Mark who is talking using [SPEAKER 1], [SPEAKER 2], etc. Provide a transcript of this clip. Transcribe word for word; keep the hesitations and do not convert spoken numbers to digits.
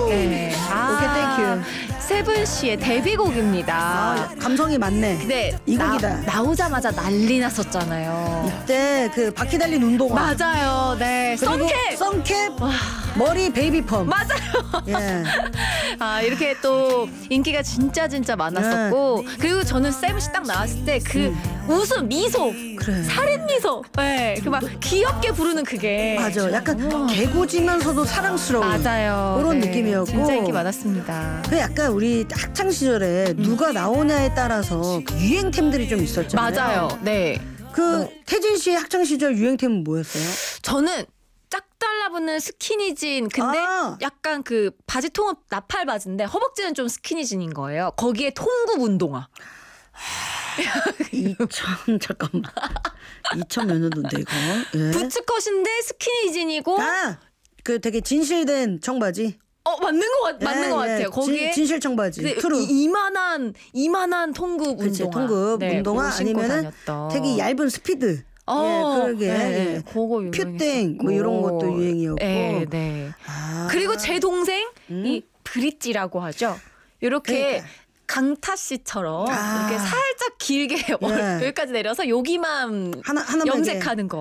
[SPEAKER 1] 네.
[SPEAKER 2] 오케이, 땡큐.
[SPEAKER 1] 세븐 씨의 데뷔곡입니다.
[SPEAKER 2] 아, 감성이 많네.
[SPEAKER 1] 네,
[SPEAKER 2] 이
[SPEAKER 1] 나,
[SPEAKER 2] 곡이다.
[SPEAKER 1] 나오자마자 난리 났었잖아요.
[SPEAKER 2] 이때 그 바퀴 달린 운동화.
[SPEAKER 1] 맞아요. 네,
[SPEAKER 2] 그리고
[SPEAKER 1] 선캡.
[SPEAKER 2] 선캡. 머리 베이비 펌.
[SPEAKER 1] 맞아요.
[SPEAKER 2] 예.
[SPEAKER 1] 아, 이렇게 또 인기가 진짜 진짜 많았었고
[SPEAKER 2] 네.
[SPEAKER 1] 그리고 저는 세븐 씨 딱 나왔을 때 그 웃음, 미소,
[SPEAKER 2] 그래.
[SPEAKER 1] 살인 미소, 네, 그 막 귀엽게 부르는 그게
[SPEAKER 2] 맞아. 약간
[SPEAKER 1] 너무
[SPEAKER 2] 개구지면서도 사랑스러운.
[SPEAKER 1] 맞아요.
[SPEAKER 2] 그런
[SPEAKER 1] 네,
[SPEAKER 2] 느낌이었고.
[SPEAKER 1] 진짜 인기 많았습니다.
[SPEAKER 2] 그 약간 우리 학창 시절에 누가 나오냐에 따라서 그 유행템들이 좀 있었잖아요.
[SPEAKER 1] 맞아요. 네.
[SPEAKER 2] 그 태진 씨의 학창 시절 유행템은 뭐였어요?
[SPEAKER 1] 저는 짝 달라붙는 스키니진 근데
[SPEAKER 2] 아.
[SPEAKER 1] 약간 그 바지 통은 나팔 바지인데 허벅지는 좀 스키니진인 거예요. 거기에 통굽 운동화.
[SPEAKER 2] 이천 잠깐만. 이천 몇 년도인데 이거? 예.
[SPEAKER 1] 부츠컷인데 스키니진이고
[SPEAKER 2] 아, 그 되게 진실된 청바지.
[SPEAKER 1] 어 맞는 거 같, 맞는
[SPEAKER 2] 예,
[SPEAKER 1] 것
[SPEAKER 2] 예.
[SPEAKER 1] 같아요. 거기에
[SPEAKER 2] 진, 진실 청바지.
[SPEAKER 1] 네,
[SPEAKER 2] 트루.
[SPEAKER 1] 이, 이만한 이만한 통굽
[SPEAKER 2] 그치,
[SPEAKER 1] 운동화.
[SPEAKER 2] 통굽
[SPEAKER 1] 네,
[SPEAKER 2] 운동화
[SPEAKER 1] 그거 신고
[SPEAKER 2] 아니면은
[SPEAKER 1] 다녔던.
[SPEAKER 2] 되게 얇은 스피드.
[SPEAKER 1] 어,
[SPEAKER 2] 예, 그러게.
[SPEAKER 1] 네,
[SPEAKER 2] 예.
[SPEAKER 1] 그거 유명했었고.
[SPEAKER 2] 퓨땡 뭐 이런 것도 유행이었고.
[SPEAKER 1] 네, 네.
[SPEAKER 2] 아.
[SPEAKER 1] 그리고 제 동생
[SPEAKER 2] 음?
[SPEAKER 1] 이 브릿지라고 하죠. 이렇게
[SPEAKER 2] 그러니까.
[SPEAKER 1] 강타 씨처럼
[SPEAKER 2] 아.
[SPEAKER 1] 이렇게 살짝 길게
[SPEAKER 2] 예.
[SPEAKER 1] 여기까지 내려서 여기만
[SPEAKER 2] 하나 하나만
[SPEAKER 1] 염색하는 거.